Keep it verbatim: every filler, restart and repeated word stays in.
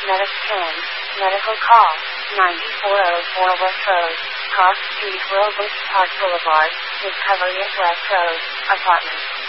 Medicare, medical call, ninety-four oh four West Road, Cross Street, Wilbur Park Boulevard, Discovery at West Road, apartment